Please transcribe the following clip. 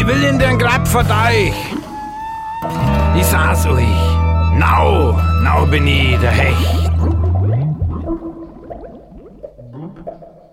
will in den grad vor euch. Ich sah's euch. Now bin ich der Hecht.